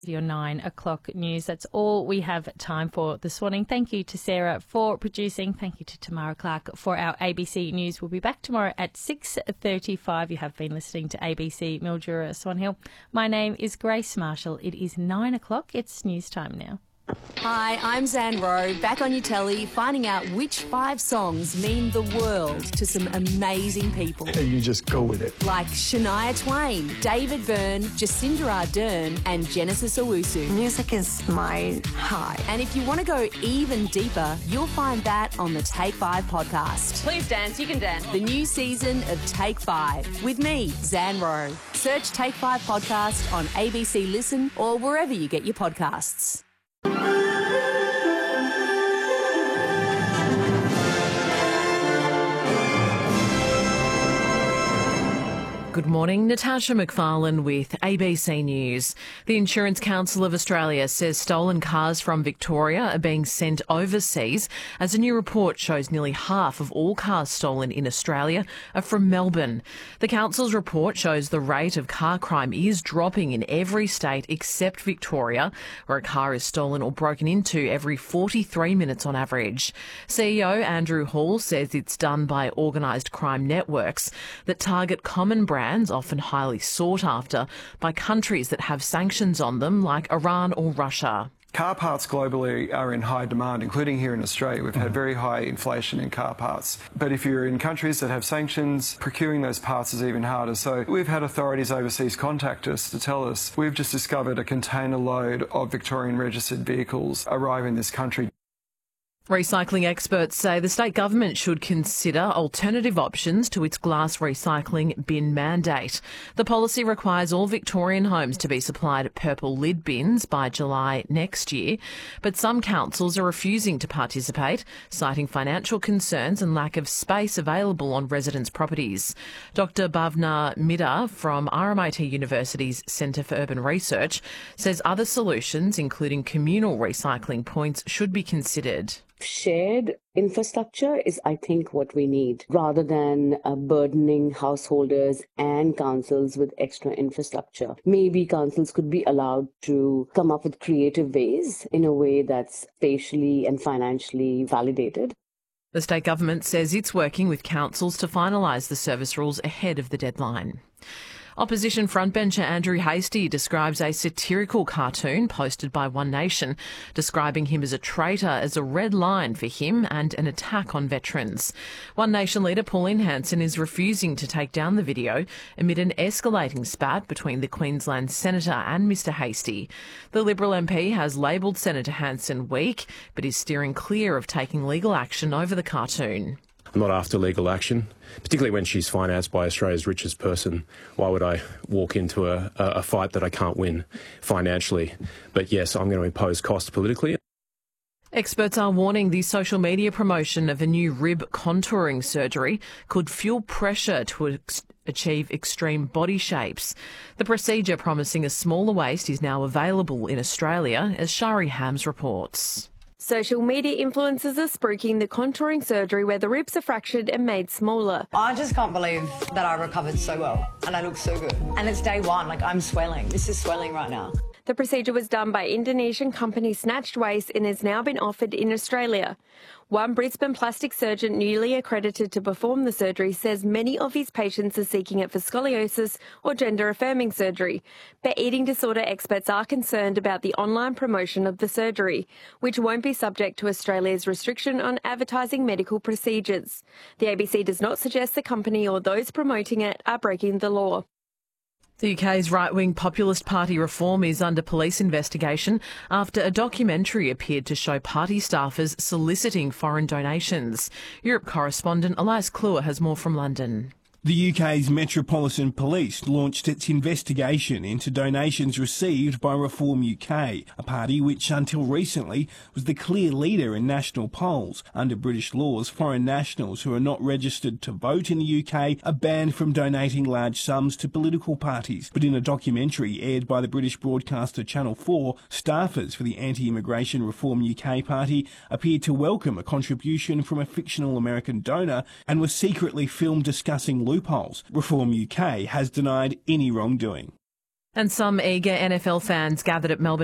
Your 9 o'clock news. That's all we have time for this morning. Thank you to Sarah for producing. Thank you to Tamara Clark for our ABC News. We'll be back tomorrow at 6:35. You have been listening to ABC Mildura Swan Hill. My name is Grace Marshall. It is 9 o'clock. It's news time now. Hi, I'm Zan Rowe, back on your telly, finding out which 5 songs mean the world to some amazing people. You just go with it. Like Shania Twain, David Byrne, Jacinda Ardern and Genesis Owusu. Music is my high. And if you want to go even deeper, you'll find that on the Take 5 podcast. Please dance, you can dance. The new season of Take 5 with me, Zan Rowe. Search Take 5 podcast on ABC Listen or wherever you get your podcasts. Good morning, Natasha McFarlane with ABC News. The Insurance Council of Australia says stolen cars from Victoria are being sent overseas, as a new report shows nearly half of all cars stolen in Australia are from Melbourne. The council's report shows the rate of car crime is dropping in every state except Victoria, where a car is stolen or broken into every 43 minutes on average. CEO Andrew Hall says it's done by organised crime networks that target common brands often highly sought after by countries that have sanctions on them like Iran or Russia. Car parts globally are in high demand, including here in Australia. We've had very high inflation in car parts. But if you're in countries that have sanctions, procuring those parts is even harder. So we've had authorities overseas contact us to tell us we've just discovered a container load of Victorian registered vehicles arrive in this country. Recycling experts say the state government should consider alternative options to its glass recycling bin mandate. The policy requires all Victorian homes to be supplied purple lid bins by July next year, but some councils are refusing to participate, citing financial concerns and lack of space available on residents' properties. Dr Bhavna Midha from RMIT University's Centre for Urban Research says other solutions, including communal recycling points, should be considered. Shared infrastructure is, I think, what we need, rather than burdening householders and councils with extra infrastructure. Maybe councils could be allowed to come up with creative ways in a way that's spatially and financially validated. The state government says it's working with councils to finalise the service rules ahead of the deadline. Opposition frontbencher Andrew Hastie describes a satirical cartoon posted by One Nation, describing him as a traitor as a red line for him and an attack on veterans. One Nation leader Pauline Hanson is refusing to take down the video amid an escalating spat between the Queensland Senator and Mr Hastie. The Liberal MP has labelled Senator Hanson weak, but is steering clear of taking legal action over the cartoon. I'm not after legal action, particularly when she's financed by Australia's richest person. Why would I walk into a fight that I can't win financially? But yes, I'm going to impose costs politically. Experts are warning the social media promotion of a new rib contouring surgery could fuel pressure to achieve extreme body shapes. The procedure, promising a smaller waist, is now available in Australia, as Shari Hams reports. Social media influencers are spruiking the contouring surgery where the ribs are fractured and made smaller. I just can't believe that I recovered so well and I look so good. And it's day one, like I'm swelling. This is swelling right now. The procedure was done by Indonesian company Snatched Waist and has now been offered in Australia. One Brisbane plastic surgeon newly accredited to perform the surgery says many of his patients are seeking it for scoliosis or gender-affirming surgery. But eating disorder experts are concerned about the online promotion of the surgery, which won't be subject to Australia's restriction on advertising medical procedures. The ABC does not suggest the company or those promoting it are breaking the law. The UK's right-wing Populist Party Reform is under police investigation after a documentary appeared to show party staffers soliciting foreign donations. Europe correspondent Elias Kluwer has more from London. The UK's Metropolitan Police launched its investigation into donations received by Reform UK, a party which until recently was the clear leader in national polls. Under British laws, foreign nationals who are not registered to vote in the UK are banned from donating large sums to political parties. But in a documentary aired by the British broadcaster Channel 4, staffers for the anti-immigration Reform UK party appeared to welcome a contribution from a fictional American donor and were secretly filmed discussing loopholes. Reform UK has denied any wrongdoing. And some eager NFL fans gathered at Melbourne